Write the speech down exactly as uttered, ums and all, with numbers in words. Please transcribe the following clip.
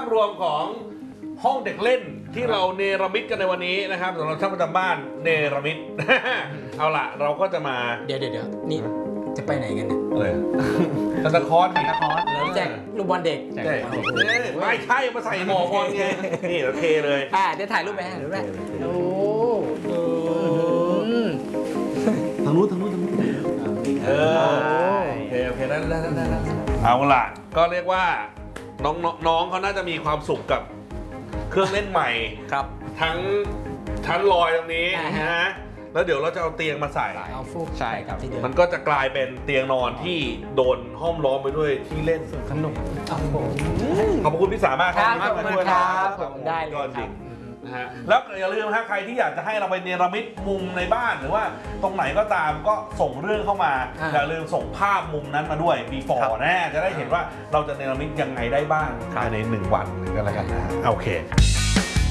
พรวมของห้องเด็กเล่นที่เราเนรมิตกันในวันนี้นะครับสำหรับท่านประจำบ้านเนรมิต เอาล่ะเราก็จะมาเดี๋ยวเดี๋ยวนี่จะไปไหนกันเนี่ยเลยซันตาคลอสซันตาคลอสแล้วแจกลูกบอลเด็กแจกไม่ใช่มาใส่หมอบอลไงนี่เราเทเลยอ่าเดี๋ยวถ่ายรูปไปถ่ายรูปไปโอ้ทางนู้นทางนู้นทางนู้นเออโอเคโอเคได้ได้ได้ได้เอาล่ะก็เรียกว่าน้องน้องเขาน่าจะมีความสุขกับเครื่องเล่นใหม่ครับทั้งชั้นลอยตรงนี้นะแล้วเดี๋ยวเราจะเอาเตียงมาใส่เอาฟูกใช่ครับที่เดิมมันก็จะกลายเป็นเตียงนอนที่โดนห้อมล้อมไปด้วยที่เล่นขนมขอบคุณพี่สามารถครับขอบคุณครับได้เลยจริงนะฮะแล้วอย่าลืมนะใครที่อยากจะให้เราไปเนรมิตมุมในบ้านหรือว่าตรงไหนก็ตามก็ส่งเรื่องเข้ามาอย่าลืมส่งภาพมุมนั้นมาด้วย before นะจะได้เห็นว่าเราจะเนรมิตยังไงได้บ้างภายในหนึ่งวันหรืออะไรกันนะโอเค